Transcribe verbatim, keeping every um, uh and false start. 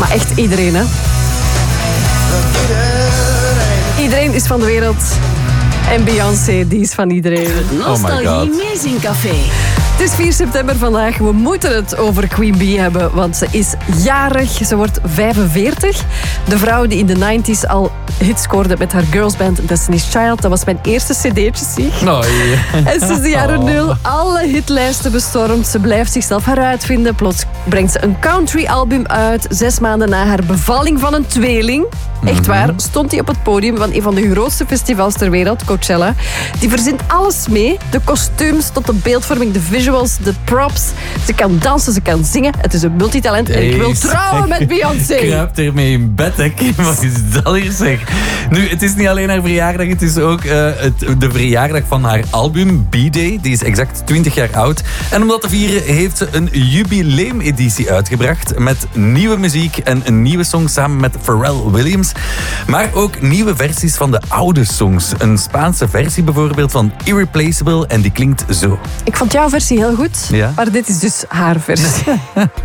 Maar echt iedereen, hè. Iedereen is van de wereld. En Beyoncé, die is van iedereen. Nostalgie Meezingcafé. Het is vier september vandaag. We moeten het over Queen Bee hebben, want ze is jarig. Ze wordt vijfenveertig. De vrouw die in de negentig al hits scoorde met haar girlsband Destiny's Child. Dat was mijn eerste cd'tje, zeg. Oh, yeah. En sinds de jaren nul alle hitlijsten bestormd. Ze blijft zichzelf heruitvinden. Plots brengt ze een country-album uit. Zes maanden na haar bevalling van een tweeling. Echt waar, stond hij op het podium van een van de grootste festivals ter wereld, Coachella. Die verzint alles mee. De kostuums tot de beeldvorming, de visuals, de props. Ze kan dansen, ze kan zingen. Het is een multitalent en ik wil trouwen met Beyoncé. Kruipt ermee in bed, hè. Wat is dat hier, zeg? Nu, het is niet alleen haar verjaardag, het is ook uh, het, de verjaardag van haar album, B-Day. Die is exact twintig jaar oud. En om dat te vieren heeft ze een jubileumeditie uitgebracht met nieuwe muziek en een nieuwe song samen met Pharrell Williams. Maar ook nieuwe versies van de oude songs. Een Spaanse versie bijvoorbeeld van Irreplaceable en die klinkt zo. Ik vond jouw versie heel goed, Ja? maar dit is dus haar versie.